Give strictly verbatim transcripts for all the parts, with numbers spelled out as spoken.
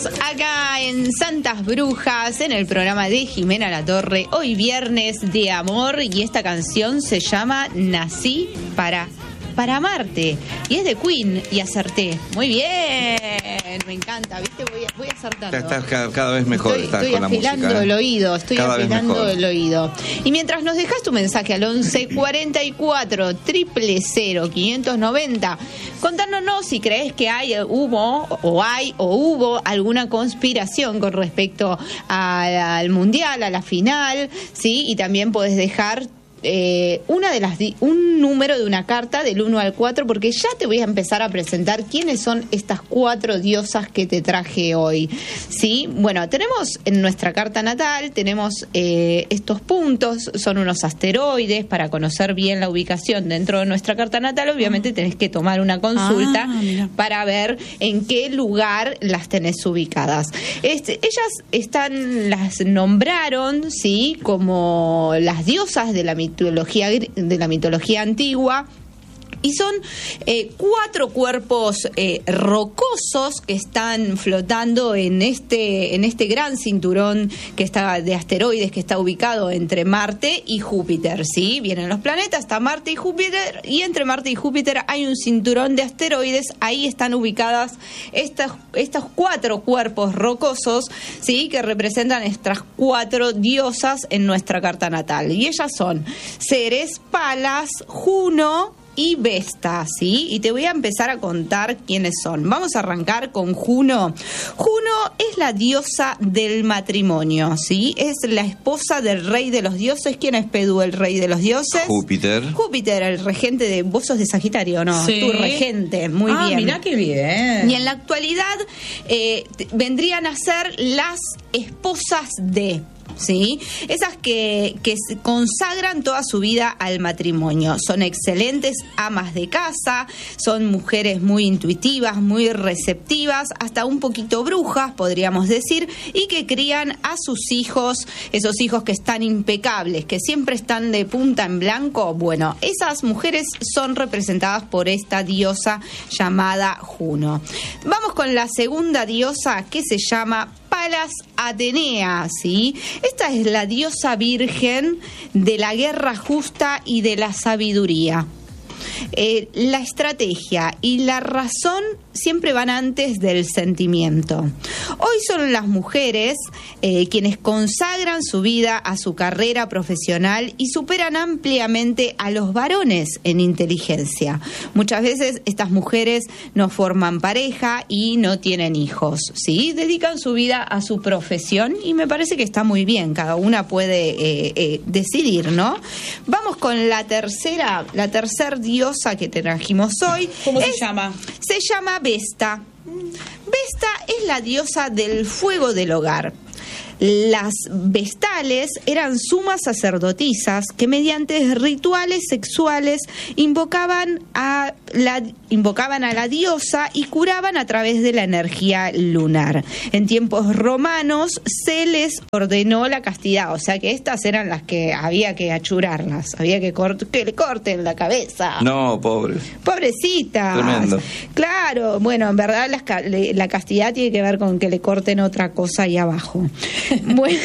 acá en Santas Brujas, en el programa de Jimena Latorre. Hoy viernes de amor y esta canción se llama Nací para... para amarte, y es de Queen, y acerté. Muy bien, me encanta, ¿viste? Voy, voy acertando. Estás cada, cada vez mejor, estoy, estás estoy con la música. Estoy afilando el oído, estoy cada afilando el oído. Y mientras nos dejas tu mensaje al once cuarenta y cuatro, cero cero cero, quinientos noventa, contándonos si crees que hay, hubo, o hay, o hubo alguna conspiración con respecto a, al Mundial, a la final, ¿sí? Y también podés dejar Eh, una de las di- un número de una carta del uno al cuatro, porque ya te voy a empezar a presentar quiénes son estas cuatro diosas que te traje hoy. ¿Sí? Bueno, tenemos en nuestra carta natal, tenemos eh, estos puntos, son unos asteroides. Para conocer bien la ubicación dentro de nuestra carta natal, obviamente tenés que tomar una consulta ah, para ver en qué lugar las tenés ubicadas. Este, ellas están, las nombraron, ¿sí?, como las diosas de la mitología mitología de la mitología antigua. Y son eh, cuatro cuerpos eh, rocosos que están flotando en este en este gran cinturón que está de asteroides que está ubicado entre Marte y Júpiter, ¿sí? Vienen los planetas, está Marte y Júpiter, y entre Marte y Júpiter hay un cinturón de asteroides. Ahí están ubicadas estas, estos cuatro cuerpos rocosos, ¿sí?, que representan estas cuatro diosas en nuestra carta natal. Y ellas son Ceres, Palas, Juno y Vesta, ¿sí? Y te voy a empezar a contar quiénes son. Vamos a arrancar con Juno. Juno es la diosa del matrimonio, ¿sí? Es la esposa del rey de los dioses. ¿Quién es Pedú, el rey de los dioses? Júpiter. Júpiter, el regente de... Vos sos de Sagitario, ¿no? Sí. Tu regente, muy ah, bien. Mirá qué bien. Y en la actualidad eh, vendrían a ser las esposas de... ¿sí? Esas que, que consagran toda su vida al matrimonio. Son excelentes amas de casa, son mujeres muy intuitivas, muy receptivas, hasta un poquito brujas, podríamos decir, y que crían a sus hijos, esos hijos que están impecables, que siempre están de punta en blanco. Bueno, esas mujeres son representadas por esta diosa llamada Juno. Vamos con la segunda diosa, que se llama Palas Atenea, ¿sí? Esta es la diosa virgen de la guerra justa y de la sabiduría. Eh, la estrategia y la razón siempre van antes del sentimiento. Hoy son las mujeres eh, quienes consagran su vida a su carrera profesional y superan ampliamente a los varones en inteligencia. Muchas veces estas mujeres no forman pareja y no tienen hijos, ¿sí? Dedican su vida a su profesión y me parece que está muy bien. Cada una puede eh, eh, decidir, ¿no? Vamos con la tercera, la tercer diosa que trajimos hoy. ¿Cómo es, se llama? Se llama Vesta. Vesta es la diosa del fuego del hogar. Las vestales eran sumas sacerdotisas que mediante rituales sexuales invocaban a la invocaban a la diosa y curaban a través de la energía lunar. En tiempos romanos se les ordenó la castidad, o sea que estas eran las que había que achurarlas, había que, cort- que le corten la cabeza. No, pobre. Pobrecitas. Tremendo. Claro, bueno, en verdad las, la castidad tiene que ver con que le corten otra cosa ahí abajo. Bueno,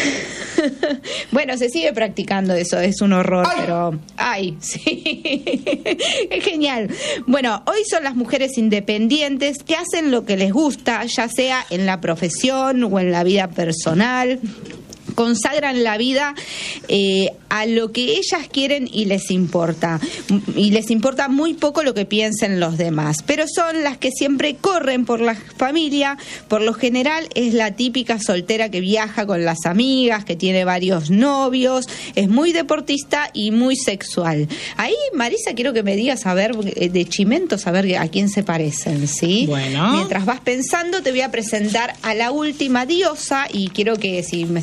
bueno, se sigue practicando eso, es un horror, ¡ay! Pero ay, sí, es genial. Bueno, hoy son las mujeres independientes que hacen lo que les gusta, ya sea en la profesión o en la vida personal. Consagran la vida eh, a lo que ellas quieren y les importa. Y les importa muy poco lo que piensen los demás. Pero son las que siempre corren por la familia. Por lo general es la típica soltera que viaja con las amigas, que tiene varios novios, es muy deportista y muy sexual. Ahí, Marisa, quiero que me digas, a ver, de chimentos, a ver a quién se parecen, ¿sí? Bueno. Mientras vas pensando, te voy a presentar a la última diosa y quiero que, si me estás escuchando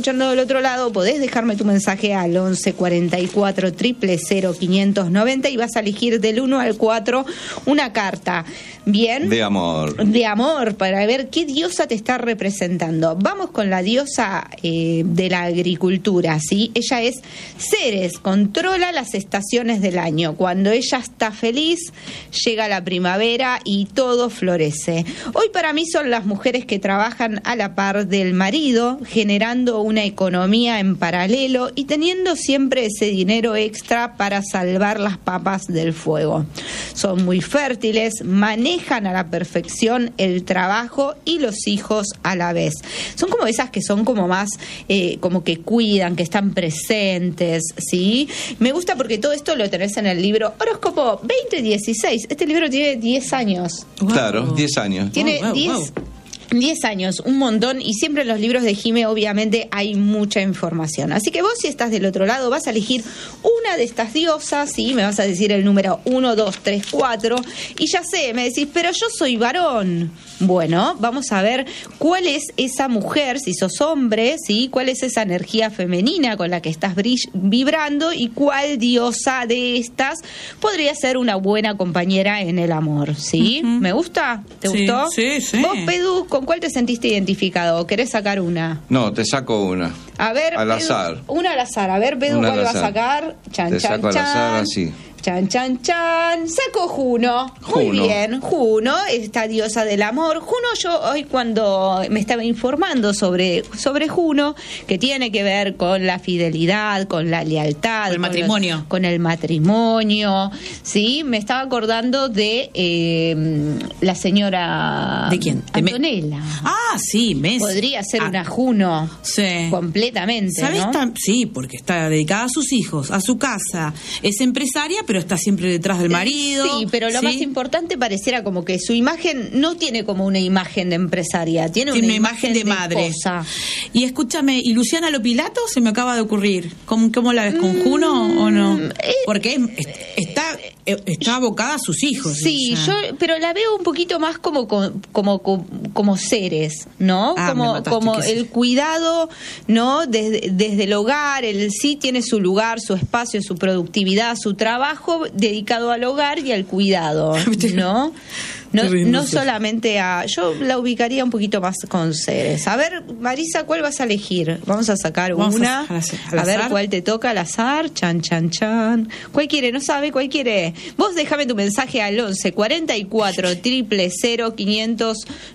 escuchando del otro lado, podés dejarme tu mensaje al once cuarenta y cuatro, cero cero cero, quinientos noventa y vas a elegir del uno al cuatro una carta. Bien. De amor. De amor, para ver qué diosa te está representando. Vamos con la diosa eh, de la agricultura, ¿sí? Ella es Ceres, controla las estaciones del año. Cuando ella está feliz, llega la primavera y todo florece. Hoy para mí son las mujeres que trabajan a la par del marido, generando una economía en paralelo y teniendo siempre ese dinero extra para salvar las papas del fuego. Son muy fértiles, manejan a la perfección el trabajo y los hijos a la vez. Son como esas que son como más, eh, como que cuidan, que están presentes, ¿sí? Me gusta porque todo esto lo tenés en el libro Horóscopo veinte dieciséis. Este libro tiene diez años. Claro, diez años. Tiene wow, diez... wow. diez años, un montón, y siempre en los libros de Jime obviamente hay mucha información. Así que vos, si estás del otro lado, vas a elegir una de estas diosas, y me vas a decir el número uno, dos, tres, cuatro, y ya sé, me decís, pero yo soy varón. Bueno, vamos a ver cuál es esa mujer, si sos hombre, ¿sí? Cuál es esa energía femenina con la que estás vibrando y cuál diosa de estas podría ser una buena compañera en el amor, ¿sí? Uh-huh. ¿Me gusta? ¿Te sí, gustó? Sí, sí. Vos, Pedú, ¿con cuál te sentiste identificado? ¿O querés sacar una? No, te saco una. A ver, al Pedú, azar. Una al azar. A ver, Pedú, una ¿cuál va a sacar? Chan, te chan, saco chan. al azar así. Chan, chan, chan. Saco Juno. Muy Juno. bien. Juno, esta diosa del amor. Juno, yo hoy cuando me estaba informando sobre, sobre Juno, que tiene que ver con la fidelidad, con la lealtad. El con matrimonio. Los, con el matrimonio. Sí, me estaba acordando de eh, la señora... ¿De quién? Antonella. Ah, sí, Messi. Podría ser ah, una Juno. Sí. Completamente, ¿Sabes? ¿no? Tan, sí, porque está dedicada a sus hijos, a su casa. Es empresaria, pero está siempre detrás del marido. Sí, pero lo ¿sí? más importante pareciera como que su imagen no tiene como una imagen de empresaria, tiene, tiene una, una imagen, imagen de, de madre. Esposa. Y escúchame, ¿y Luciana Lopilato se me acaba de ocurrir? ¿Cómo, cómo la ves? ¿Con Juno mm, o no? Eh, Porque es, está, está abocada a sus hijos. Sí, yo, pero la veo un poquito más como como como, como seres, ¿no? Ah, como mataste, como el sí. cuidado, ¿no? Desde, desde el hogar, el sí tiene su lugar, su espacio, su productividad, su trabajo dedicado al hogar y al cuidado, ¿no? No, no solamente a... Yo la ubicaría un poquito más con Ceres. A ver, Marisa, ¿cuál vas a elegir? Vamos a sacar Vamos una. A, al azar. A ver cuál te toca al azar. Chan, chan, chan. ¿Cuál quiere? ¿No sabe? ¿Cuál quiere? Vos déjame tu mensaje al once cuarenta y cuatro, cero cero cero, quinientos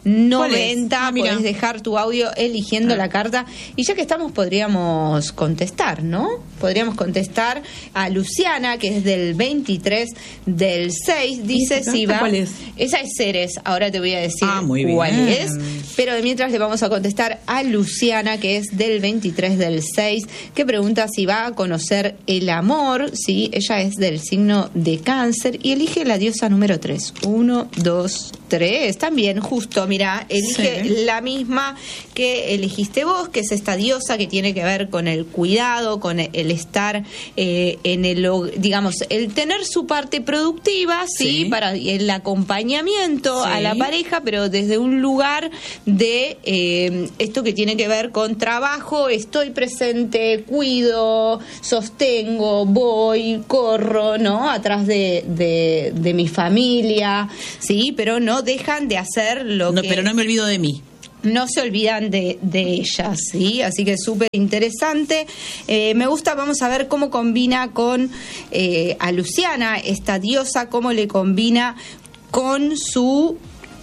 noventa. Ah, podés dejar tu audio eligiendo ah. la carta. Y ya que estamos, podríamos contestar, ¿no? Podríamos contestar a Luciana, que es del veintitrés del seis. Dice si va... ¿Cuál es? Esa es Ceres, ahora te voy a decir ah, muy bien. cuál es, pero mientras le vamos a contestar a Luciana, que es del veintitrés del seis, que pregunta si va a conocer el amor. Sí, ella es del signo de Cáncer y elige la diosa número tres. Uno, dos, tres, también justo, mira, elige sí. la misma que elegiste vos, que es esta diosa que tiene que ver con el cuidado, con el estar eh, en el, digamos, el tener su parte productiva, sí, sí. para el acompañamiento sí. a la pareja, pero desde un lugar de eh, esto que tiene que ver con trabajo, estoy presente, cuido, sostengo, voy, corro, ¿no? Atrás de, de, de mi familia, sí, pero no dejan de hacer lo no, que... Pero no me olvido de mí. No se olvidan de, de ellas, ¿sí? Así que es súper interesante. Eh, me gusta, vamos a ver cómo combina con eh, a Luciana, esta diosa, cómo le combina con su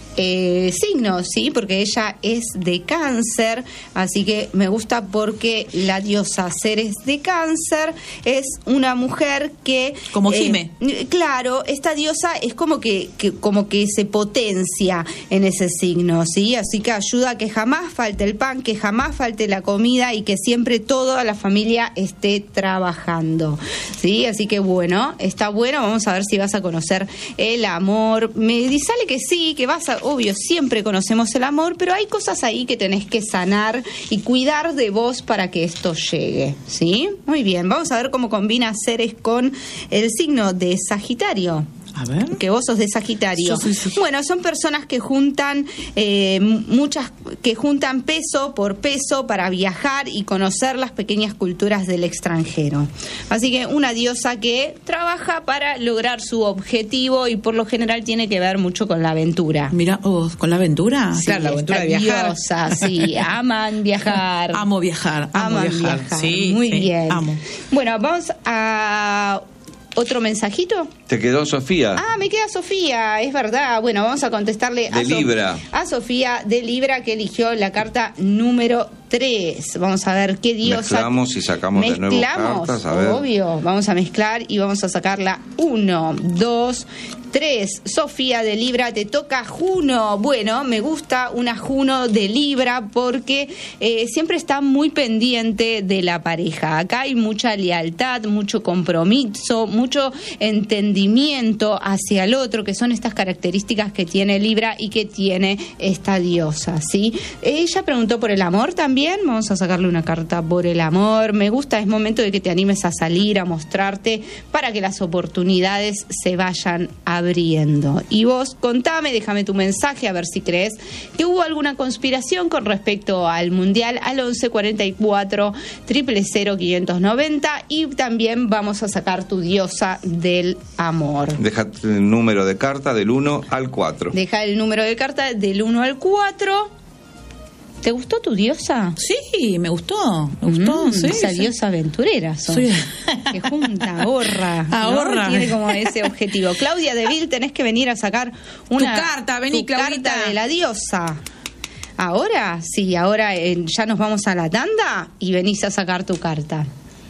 eh, signo, ¿sí? Porque ella es de Cáncer, así que me gusta porque la diosa Ceres de Cáncer es una mujer que... Como Jime. Eh, claro, esta diosa es como que, que, como que se potencia en ese signo, ¿sí? Así que ayuda a que jamás falte el pan, que jamás falte la comida y que siempre toda la familia esté trabajando, ¿sí? Así que bueno, está bueno, vamos a ver si vas a conocer el amor. Me sale que sí, que vas a... Obvio, siempre conocemos el amor, pero hay cosas ahí que tenés que sanar y cuidar de vos para que esto llegue, ¿sí? Muy bien, vamos a ver cómo combina Ceres con el signo de Sagitario. A ver. Que vos sos de Sagitario. Yo soy Sagitario. Bueno, son personas que juntan eh, muchas, que juntan peso por peso para viajar y conocer las pequeñas culturas del extranjero. Así que una diosa que trabaja para lograr su objetivo y por lo general tiene que ver mucho con la aventura. Mira, oh, ¿con la aventura? Sí, claro, la aventura de esta viajar. diosa, sí, aman viajar. Amo viajar, amo Aman viajar. viajar. Sí, Muy sí, bien. amo. Bueno, vamos a otro mensajito. ¿Te quedó Sofía? Ah, me queda Sofía, es verdad. Bueno, vamos a contestarle a, De So- Libra. a Sofía de Libra, que eligió la carta número tres. Vamos a ver qué diosa. Mezclamos y sacamos de nuevo Mezclamos, cartas, a ver. obvio. Vamos a mezclar y vamos a sacar la uno, dos, tres. Sofía de Libra, te toca Juno. Bueno, me gusta una Juno de Libra porque eh, siempre está muy pendiente de la pareja. Acá hay mucha lealtad, mucho compromiso, mucho entendimiento hacia el otro, que son estas características que tiene Libra y que tiene esta diosa, ¿sí? Ella preguntó por el amor también. Vamos a sacarle una carta por el amor. Me gusta, es momento de que te animes a salir, a mostrarte, para que las oportunidades se vayan abriendo. Y vos, contame, déjame tu mensaje, a ver si crees que hubo alguna conspiración con respecto al Mundial, al once cuarenta y cuatro, cero cero cero, quinientos noventa, y también vamos a sacar tu diosa del amor. Deja el número de carta del uno al cuatro. Deja el número de carta del uno al cuatro. ¿Te gustó tu diosa? Sí, me gustó, me gustó. Mm, sí, esa sí. diosa aventurera sos. Soy- Que junta, ahorra. ¿no? Ahorra. Tiene como ese objetivo. Claudia de Vil, tenés que venir a sacar una Tu carta, vení, tu Claudita. carta de la diosa. Ahora, sí, ahora eh, ya nos vamos a la tanda y venís a sacar tu carta.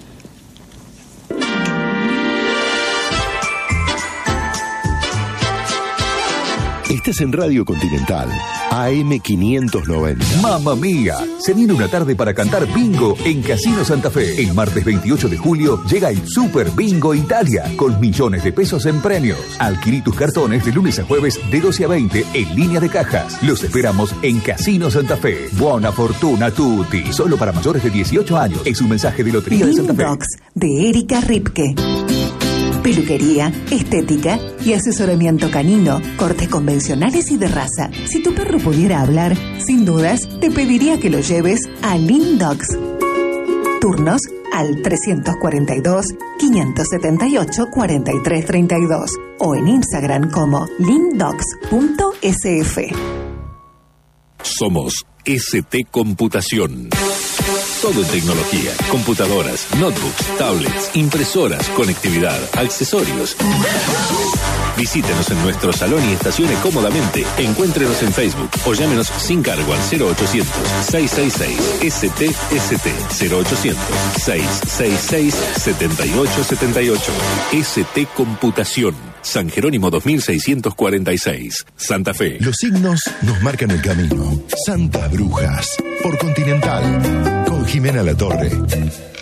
Estás en Radio Continental, A M quinientos noventa. Mamma mía, se viene una tarde para cantar bingo en Casino Santa Fe. El martes veintiocho de julio llega el Super Bingo Italia con millones de pesos en premios. Adquirí tus cartones de lunes a jueves de doce a veinte en línea de cajas. Los esperamos en Casino Santa Fe. Buona fortuna tutti. Solo para mayores de dieciocho años. Es un mensaje de Lotería de Santa Fe. Lindox de Erika Ripke. Peluquería, estética y asesoramiento canino, cortes convencionales y de raza. Si tu perro pudiera hablar, sin dudas, te pediría que lo lleves a Lindox. Turnos al trescientos cuarenta y dos, quinientos setenta y ocho, cuarenta y tres treinta y dos o en Instagram como lindox punto s f. Somos S T Computación. Todo en tecnología, computadoras, notebooks, tablets, impresoras, conectividad, accesorios. Visítenos en nuestro salón y estacione cómodamente. Encuéntrenos en Facebook o llámenos sin cargo al cero ochocientos, seiscientos sesenta y seis, S T S T, cero ochocientos, seiscientos sesenta y seis, setenta y ocho setenta y ocho. S T Computación. San Jerónimo dos mil seiscientos cuarenta y seis, Santa Fe. Los signos nos marcan el camino. Santas Brujas, por Continental, con Jimena Latorre.